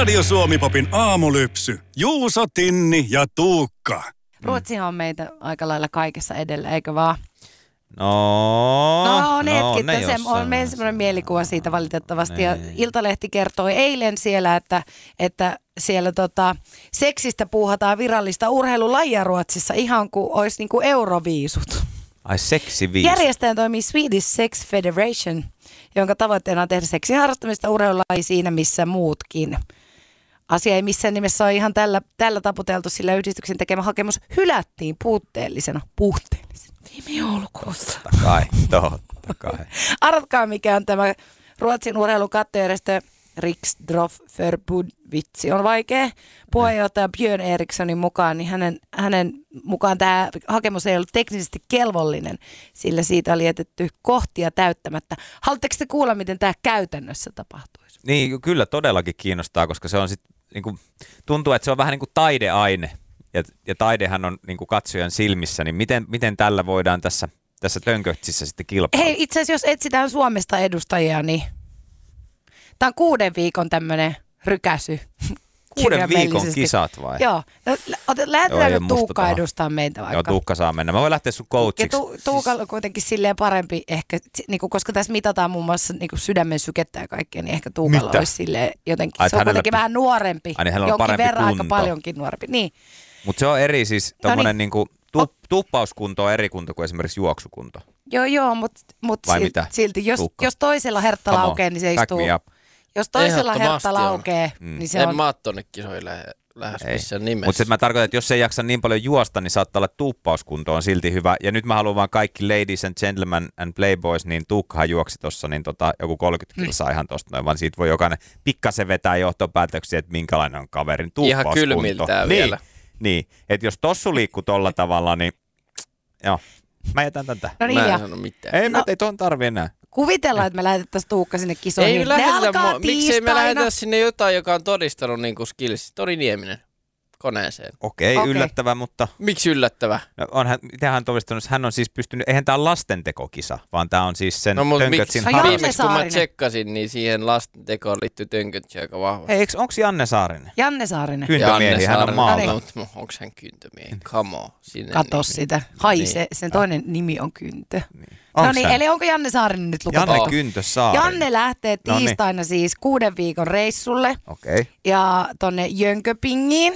Radio Suomi-popin aamulypsy. Juuso, Tinni ja Tuukka. Ruotsihan on meitä aika lailla kaikessa edellä, eikö vaan? No, ne on meillä semmoinen mielikuva siitä valitettavasti. Niin. Ja Iltalehti kertoi eilen siellä, että siellä seksistä puuhataan virallista urheilulajia Ruotsissa ihan kuin olisi niinku euroviisut. Ai seksiviisu. Järjestäjä toimii Swedish Sex Federation, jonka tavoitteena on tehdä seksin harrastamista urheilulaji siinä missä muutkin. Asia ei missään nimessä ole ihan tällä taputeltu, sillä yhdistyksen tekemä hakemus hylättiin puutteellisena. Viime joulukuussa. Totta kai. Arvatkaa, mikä on tämä Ruotsin urheilun kattojärjestö Riksidrottsförbund. Vitsi on vaikea. Puheenjohtaja Björn Erikssonin mukaan, niin hänen mukaan tämä hakemus ei ollut teknisesti kelvollinen, sillä siitä oli jätetty kohtia täyttämättä. Haluatteko te kuulla, miten tämä käytännössä tapahtuisi? Niin, kyllä todellakin kiinnostaa, koska se on sitten, niin tuntuu, että se on vähän niin kuin taideaine. Ja taidehan on niin kuin katsojan silmissä, niin miten tällä voidaan tässä tönkötsissä sitten kilpailla? Hei, itse asiassa jos etsitään Suomesta edustajia, niin tämä on 6 viikon tämmöinen rykäsy. 6 viikon kisat vai? Joo. No, lähdetään nyt Tuukka edustaa meitä vaikka. Joo, Tuukka saa mennä. Mä voin lähteä sun coachiksi. Ja Tuukalla on kuitenkin silleen parempi ehkä, niinku, koska tässä mitataan muun muassa niinku sydämen sykettä ja kaikkea, niin ehkä Tuukalla olisi silleen jotenkin. Se on kuitenkin vähän nuorempi. Jonkin verran aika paljonkin nuorempi. Niin. Mutta se on eri siis, tommonen niinku tuppauskunto on eri kunto kuin esimerkiksi juoksukunto. Joo, mutta silti, jos toisella hertta laukee, niin se istuu. Jos toisella hertta laukee, niin se on. En mä oon tonne kisoihin lähes missään nimessä. Mutta mä tarkoitan, että jos ei jaksa niin paljon juosta, niin saattaa olla tuuppauskunto on silti hyvä. Ja nyt mä haluan vaan kaikki ladies and gentlemen and playboys, niin Tuukkahan juoksi tossa niin joku 30 kilsaa ihan tosta noin, vaan siitä voi jokainen pikkasen vetää johtopäätöksiä, että minkälainen on kaverin tuuppauskunto. Ihan kylmiltään vielä. Niin, että jos tossu liikkuu tolla tavalla, niin joo, mä jätän tätä. No niin, mä en sano mitään. Ei tuon tarvi enää. Kuvitellaan, että me lähetettäisiin Tuukka sinne kisoihin. Ei lähetetä, miksei me lähetetä sinne jotain, joka on todistanut niinku skills. Tori Nieminen koneeseen. Okei, yllättävä, mutta. Miksi yllättävä? No mitä hän on todistanut? Hän on siis pystynyt, eihän tää ole lastentekokisa, vaan tää on siis sen tönkötsin viimeksi kun mä tsekkasin, niin siihen lastentekoon liittyy tönkötsi aika vahva. Hei, onko Janne Saarinen? Janne Saarinen. Kyntömiehi, hän on maalta. Onko hän kyntömiehi? Come on. Kato sitä. Haise, sen toinen nimi on Kyntö. No niin, eli onko Janne Saarinen nyt lupaava? Janne Kyntö Saarinen. Janne lähtee tiistaina siis 6 viikon reissulle. Okei. Ja tonne Jönköpingiin.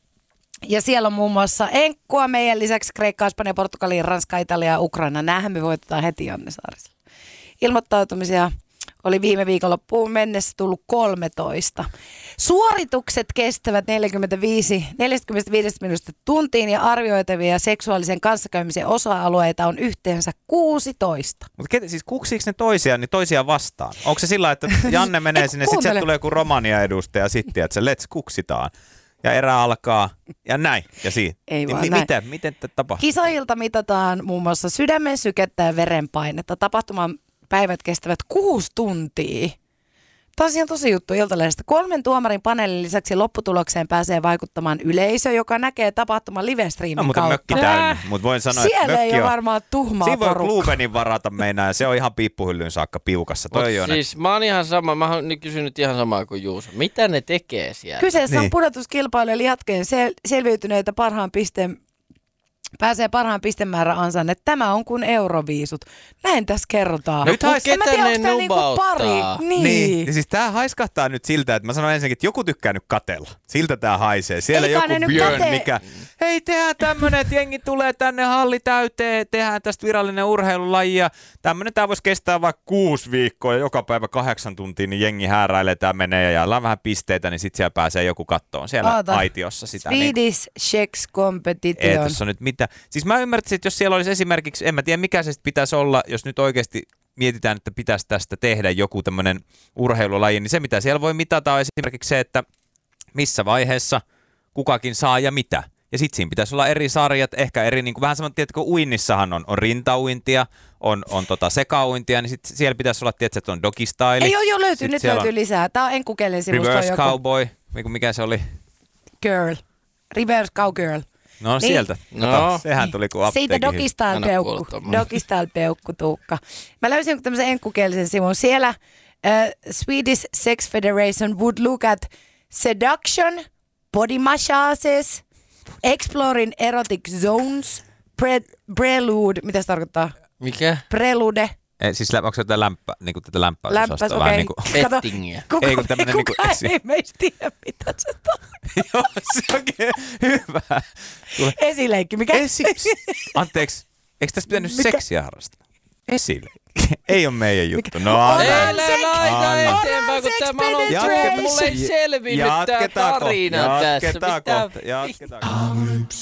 Ja siellä on muun muassa enkkua meidän lisäksi Kreikka, Espanja, Portugali, Ranska, Italia ja Ukraina. Näähän me voitetaan heti Janne Saarisella. Ilmoittautumisia oli viime viikonloppuun mennessä tullut 13. Suoritukset kestävät 45 minuutista tuntiin ja arvioitavia seksuaalisen kanssakäymisen osa-alueita on yhteensä 16. Mutta siis kuksiiko ne toisiaan vastaan? Onko se sillä, että Janne menee sinne, sitten sieltä tulee joku Romania edustaja sitten, että se let's kuksitaan. Ja erä alkaa, ja näin, ja siinä. Ei vaan näin. Miten tapahtuu? Kisoilta mitataan muun muassa sydämen sykettä ja verenpainetta. Tapahtuman päivät kestävät 6 tuntia. Tämä on ihan tosi juttu Iltalehdestä. 3 tuomarin paneelin lisäksi lopputulokseen pääsee vaikuttamaan yleisö, joka näkee tapahtuman live-streamin kautta. Mutta mökki täynnä. Mutta voin sanoa, että siellä ei ole varmaan tuhmaa siinä porukkaa. voi Klubenin varata meinaa, ja se on ihan piippuhyllyn saakka piukassa. Siis mä oon ihan sama, mä oon kysynyt ihan samaa kuin Juuso. Mitä ne tekee siellä? Kyseessä on pudotuskilpailu, eli jatkeen selviytyneitä pääsee parhaan pistemäärän ansaan, että tämä on kuin euroviisut. Näin tässä kerrotaan. No, ketä ne nubauttaa? Niin. Siis tää haiskahtaa nyt siltä, että mä sanon ensinnäkin, että joku tykkää nyt katella. Siltä tää haisee. Siellä Eikä joku Björn, mikä, hei tehdään tämmönen, että jengi tulee tänne halli täyteen, tehdään tästä virallinen urheilulaji ja tämmönen tää voisi kestää vaikka 6 viikkoa ja joka päivä 8 tuntia, niin jengi hääräilee, tää menee ja jaellaan vähän pisteitä, niin sit siellä pääsee joku kattoon siellä aitiossa sitä. Swedish Sex Competition. Ei tässä nyt mitään. Siis mä ymmärtäisin, että jos siellä olisi esimerkiksi, en mä tiedä mikä se pitäisi olla, jos nyt oikeasti mietitään, että pitäisi tästä tehdä joku tämmöinen urheilulaji, niin se mitä siellä voi mitata on esimerkiksi se, että missä vaiheessa kukakin saa ja mitä. Ja sitten siinä pitäisi olla eri sarjat, ehkä eri, niin kuin vähän saman, tiedätkö, uinnissahan on rintauintia, on sekauintia, niin sitten siellä pitäisi olla, tiedätkö, että on dogistyle. Ei joo, löytyy, nyt löytyy lisää. Tämä on enkukielen sivusto. Reverse cowboy, mikä se oli? Girl. Reverse cowgirl. No niin. Sieltä. No. Sehän tuli kuin apteekin. Siitä dogistyle peukku Tuukka. Mä löysin tämmöisen enkkukielisen sivun. Siellä Swedish Sex Federation would look at seduction, body massages, exploring erotic zones, prelude, mitä se tarkoittaa? Mikä? Prelude. Siis onko se lämpä, niinku tätä Lämpäs, lämpäysosastoa? okei. Niinku... Pettingiä. Ei, kun tämmönen niinku kukaan ei meistä tiedä, mitä se on. Joo, se onkin hyvä. Esileikki, mikä? Anteeksi, eikö tästä pitänyt seksiä harrastaa? Esileikki. Ei ole meidän juttu. No, Laita eteenpäin, kun tämä on mulle ei selvinnyt tää tarina tässä. Jatketaan.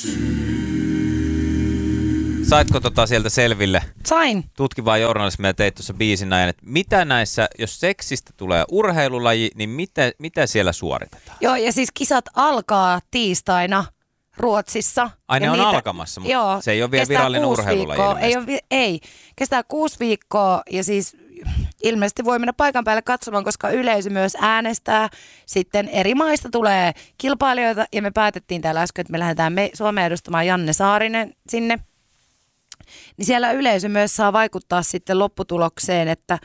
Saitko sieltä selville? Sain. Tutkivaa journalismia teit tuossa biisin ajan, että mitä näissä, jos seksistä tulee urheilulaji, niin mitä siellä suoritetaan? Joo, ja siis kisat alkaa tiistaina Ruotsissa. Ai ne on niitä, alkamassa, mutta se ei ole vielä virallinen urheilulaji ilmeisesti. Ei, kestää 6 viikkoa ja siis ilmeisesti voi mennä paikan päälle katsomaan, koska yleisö myös äänestää. Sitten eri maista tulee kilpailijoita ja me päätettiin täällä äsken, että me lähdetään Suomeen edustamaan Janne Saarinen sinne. Niin siellä yleisö myös saa vaikuttaa sitten lopputulokseen, että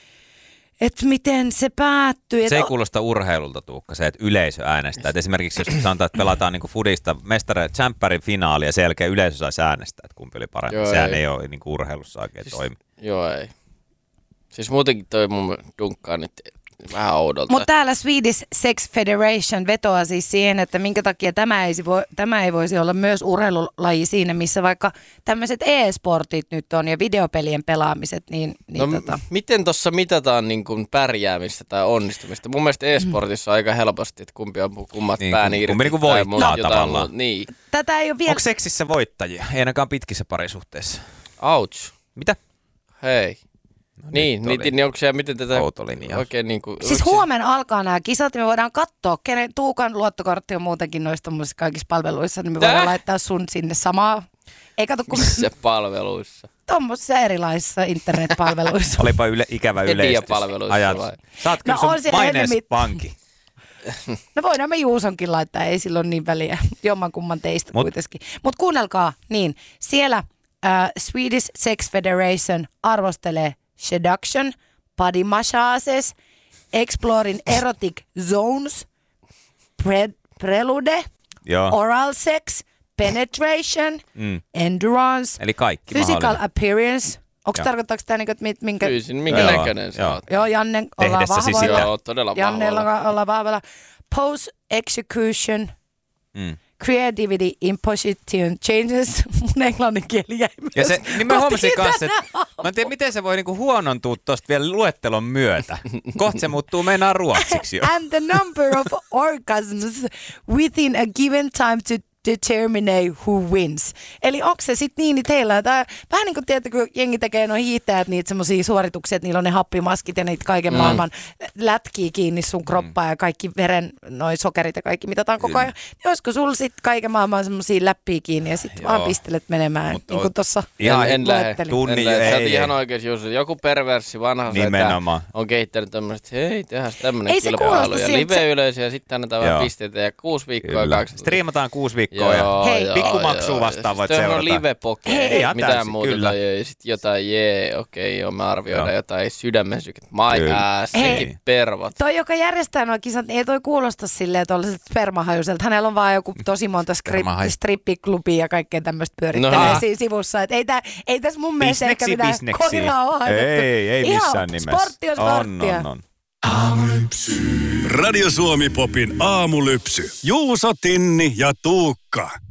miten se päättyy. Se ei kuulosta urheilulta, Tuukka, se, että yleisö äänestää. Et esimerkiksi jos sanotaan, että pelataan niinku fudista tsemppärin finaali ja sen jälkeen yleisö saisi äänestää, että kumpi oli parempi. Joo, sehän ei ole niinku urheilussa oikein siis, toimi. Joo, ei. Siis muutenkin toi mun dunkkaa nyt vähän oudolta. Mutta täällä Swedish Sex Federation vetoaa siis siihen, että minkä takia tämä ei voisi olla myös urheilulaji siinä, missä vaikka tämmöiset e-sportit nyt on ja videopelien pelaamiset. Miten tuossa mitataan niin kuin pärjäämistä tai onnistumista? Mun mielestä e-sportissa on aika helposti, että kumpi on kummat niin, pään irti. Kumpi niin kuin voittaa tavallaan. Niin. Tätä ei ole vielä... Onko seksissä voittajia? Ei ainakaan pitkissä parisuhteissa. Ouch. Mitä? Hei. No, niin onko siellä miten tätä oikein niin kuin... Siis huomenna alkaa nämä kisat ja me voidaan katsoa, kenen Tuukan luottokortti on muutenkin noissa kaikissa palveluissa, niin me voidaan laittaa sun sinne samaa. Ei kato kun... Missä palveluissa? Tuommoisissa erilaisissa internetpalveluissa. Olipa ikävä yleistys. Sä oot kyllä sun maineessa pankki. No voidaan me Juusonkin laittaa, ei silloin niin väliä. Jommankumman teistä kuitenkin. Mutta kuunnelkaa, niin siellä Swedish Sex Federation arvostelee seduction, body massages, exploring erotic zones, prelude, oral sex, penetration, endurance, eli kaikki physical appearance. Tarkoittaako tämä, että minkä... Minkä näköinen se on? Joo, Janne, ollaan vahvoilla. Joo, todella vahvoilla. Janne, ollaan vahvoilla. Pose, execution, creativity, imposition, changes. Mun englannin kieli jäi myös. Ja se, niin mä huomasin kanssa, että mä en tiedä, miten se voi niinku huonontua tuosta vielä luettelon myötä. Kohta se muuttuu meinaan ruotsiksi jo. And the number of orgasms within a given time to determine who wins. Eli onko se sitten niin teillä, vähän niin kuin tiedätkö, kun jengi tekee noin hiihtäjät niitä semmoisia suorituksia, että niillä on ne happimaskit ja niitä kaiken maailman lätkii kiinni sun kroppaa ja kaikki veren noi sokerit ja kaikki mitataan koko ajan. Niin olisiko sulla sitten kaiken maailman semmoisia läppiä kiinni ja sitten vaan pistelet menemään, niin kuin tuossa luettelin. Sä oot ihan oikein, joku perverssi vanha on kehittänyt tämmöiset, hei, tehdään tämmöinen kilpailu ja live-yleisö ja sitten annetaan vähän pisteitä ja 6 viikkoa. Striimataan 6 viikkoa. Ja pikkumaksua vastaan voit seurata. Se on live-poke, mitään muuta. Ja sitten jotain, me arvioidaan jotain sydämensyket. My ass, sekin pervot. Toi, joka järjestää nuo kisat, ei toi kuulosta silleen tuollaiset spermahajuiselta. Hänellä on vaan joku tosi monta strippiklubia ja kaikkea tämmöistä pyörittelee siinä sivussa. Et ei tässä mun mielestä ehkä mitään koiraa ole haettu. Ei missään nimessä. Sportti on sporttia. On. Radio Suomi Popin aamulypsy. Juuso, Tinni ja Tuukka.